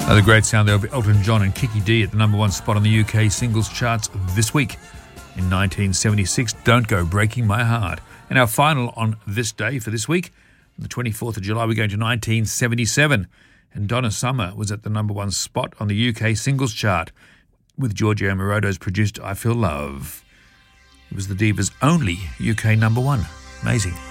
The great sound there of Elton John and Kiki D at the number one spot on the UK singles charts this week. In 1976, Don't Go Breaking My Heart. And our final on this day for this week, the 24th of July, we're going to 1977. And Donna Summer was at the number one spot on the UK singles chart with Giorgio Moroder's produced I Feel Love. It was the Divas' only UK number one. Amazing.